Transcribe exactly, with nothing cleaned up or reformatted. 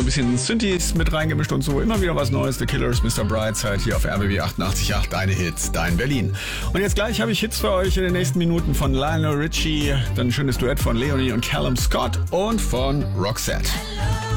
bisschen Synthes mit reingemischt und so. Immer wieder was Neues. The Killers, Mister Brightside hier auf R B B achtundachtzig Komma acht. Deine Hits, dein Berlin. Und jetzt gleich habe ich Hits für euch in den nächsten Minuten von Lionel Richie. Dann ein schönes Duett von Leonie und Callum Scott und von Roxette.